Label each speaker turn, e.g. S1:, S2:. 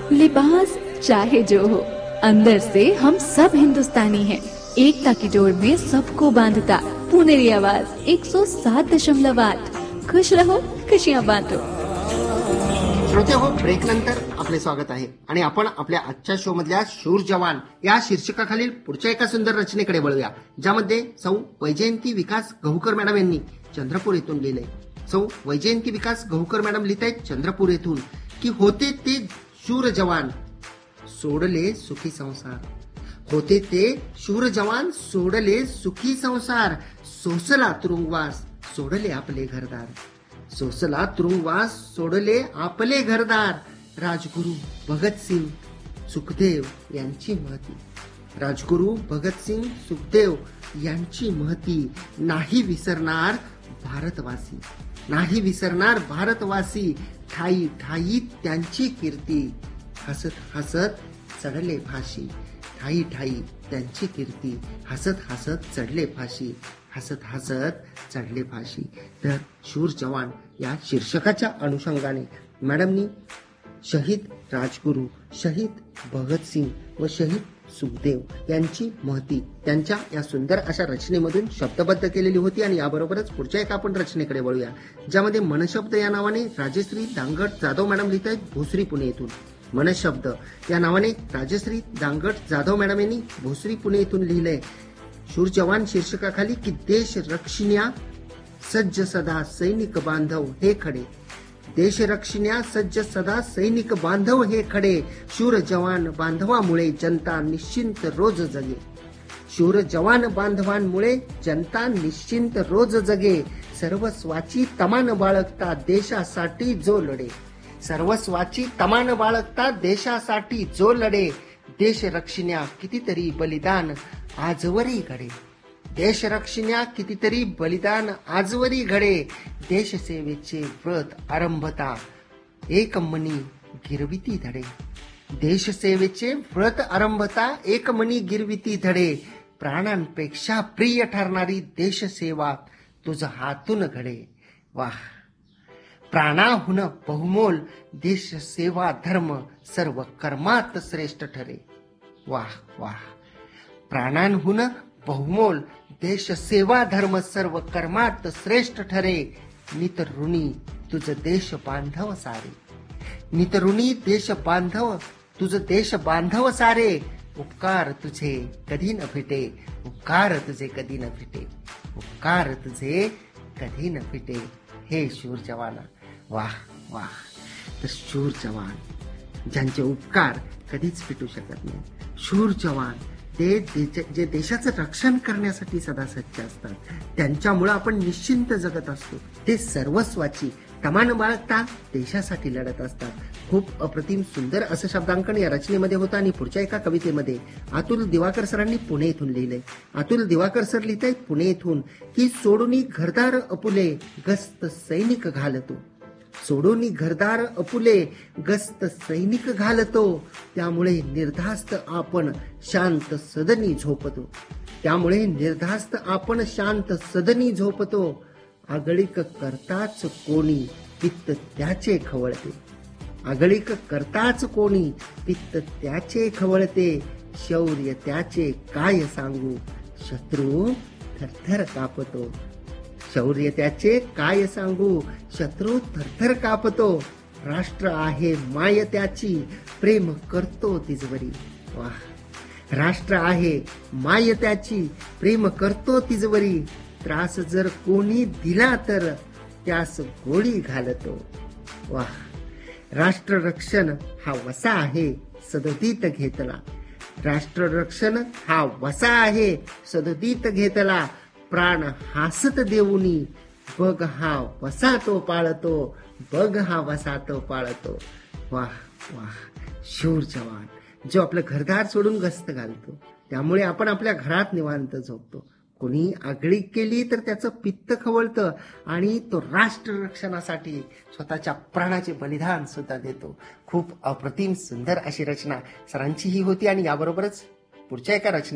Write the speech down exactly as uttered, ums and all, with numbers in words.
S1: लिबास चाहे जो हो, अंदर से हम सब हिंदुस्तानी हैं। एकता की डोर में सबको बांधता पुनेरी आवाज एक सौ सात दशमलव आठ। खुश रहो, खुशियां बांटो।
S2: श्रोते हो, ब्रेक नंतर आपले स्वागत आहे आणि आपण आपल्या आजच्या शो मधल्या शूर जवान या शीर्षकाखालील पुढच्या एका सुंदर रचनेकडे वळूया, ज्यामध्ये सौ वैजयंती विकास गहूकर मॅडम यांनी चंद्रपूर येथून लिहिलंय. सौ वैजयंती विकास गहूकर मॅडम लिहित आहेत चंद्रपूर येथून की होते ते शूर जवान सोडले सुखी संसार. होते ते शूर जवान सोडले सुखी संसार. सोसला तुरुंगवास सोडले आपले घरदार. सोसला तुरुंगवास सोडले आपले घरदार. राजगुरू भगतसिंग सुखदेव यांची महती. राजगुरू भगतसिंग सुखदेव यांची महती नाही विसरणार भारतवासी. नाही विसरणार भारतवासी. ठाई ठाई त्यांची कीर्ती. हसत हसत चढले फाशी. ठाई ठाई त्यांची कीर्ती. हसत हसत चढले फाशी. हसत हसत चढले फाशी. तर शूर जवान या शीर्षकाच्या अनुषंगाने मॅडमनी शहीद राजगुरू, शहीद भगतसिंग व शहीद सुखदेव यांची महती त्यांच्या या सुंदर अशा रचनेमधून शब्दबद्ध केलेली होती. आणि याबरोबरच पुढच्या एका आपण रचनेकडे वळूया, ज्यामध्ये मनशब्द या नावाने राजश्री दांगट जाधव मॅडम लिहित आहेत भोसरी पुणे येथून. मनशब्द या नावाने राजश्री दांगट जाधव मॅडम यांनी भोसरी पुणे येथून लिहिलंय शूर जवान शीर्षकाखाली की देश रक्षिण्या सज्ज सदा सैनिक बांधव हे खडे. देश रक्षिण्या सज्ज सदा सैनिक बांधव हे खडे. शूर जवान बांधवामुळे जनता निश्चिंत रोज जगे. शूर जवान बांधवांमुळे जनता निश्चिंत रोज जगे. सर्वस्वाची तमान बाळगता देशासाठी जो लढे. सर्वस्वाची तमान बाळगता देशासाठी जो लढे. देश रक्षिण्या कितीतरी बलिदान आजवरी घडे. देश रक्षिण्या कितीतरी बलिदान आजवरी घडे. देशसेवेचे व्रत आरंभता एक मनी गिरविती धडे. देशसेवेचे व्रत आरंभता एक मनी गिरविती धडे. प्राणांपेक्षा प्रिय ठरणारी देशसेवा तुझ हातून घडे. वाह. प्राणाहून बहुमोल देशसेवा धर्म सर्व कर्मात श्रेष्ठ ठरे. वाह वाह. प्राणांहून बहुमोल देश सेवा धर्म सर्व कर्मात श्रेष्ठ ठरे. नितऋणी तुझ देश बांधव सारे. नितऋणी देश बांधव तुझ देश बांधव सारे. उपकार तुझे कधी न फिटे. उपकार तुझे कधी न फिटे. उपकार तुझे कधी न फिटे. हे शूर जवाना. वाह वाह. तर शूर जवान ज्यांचे उपकार कधीच फिटू शकत नाही. शूर जवान ते जे देशाचं रक्षण करण्यासाठी सदा सज्ज असतात. त्यांच्यामुळे आपण निश्चिंत जगत असतो. ते सर्वस्वाची तमान बाळगता देशासाठी लढत असतात. खूप अप्रतिम सुंदर असं शब्दांकन या रचनेमध्ये होतं. आणि पुढच्या एका कवितेमध्ये अतुल दिवाकर सरांनी पुणे येथून लिहिलंय. अतुल दिवाकर सर लिहित आहेत पुणे येथून की सोडूनी घरदार अपुले गस्त सैनिक घालतो. सोडूनी घरदार अपुले गस्त सैनिक घालतो. त्यामुळे निर्धास्त आपण शांत सदनी झोपतो. त्यामुळे निर्धास्त आपण शांत सदनी झोपतो. आगळीक करताच कोणी पित्त त्याचे खवळते. आगळीक करताच कोणी पित्त त्याचे खवळते. शौर्य त्याचे काय सांगू शत्रू थरथर कापतो. शौर्य त्याचे काय सांगू शत्रू थरथर कापतो. राष्ट्र आहे माय त्याची प्रेम करतो तिजवरी. वाह. राष्ट्र आहे माय त्याची प्रेम करतो तिजवरी. त्रास जर कोणी दिला तर त्यास गोळी घालतो. वाह. राष्ट्र रक्षण हा वसा आहे सदतीत घेतला. राष्ट्र रक्षण हा वसा आहे सदतीत घेतला. प्राण हासत देऊनी बघ हा वसा तो पाळतो. बघ हा वसा तो पाळतो. वाह वाह. शूर जवान जो आपलं घरदार सोडून गस्त घालतो. त्यामुळे आपण आपल्या घरात निवांत झोपतो. कोणी आगळीक केली तर त्याचं पित्त खवळतं आणि तो राष्ट्र रक्षणासाठी स्वतःच्या प्राणाचे बलिदान सुद्धा देतो. खूप अप्रतिम सुंदर अशी रचना सरांची ही होती. आणि याबरोबरच पुढच्या एका रचने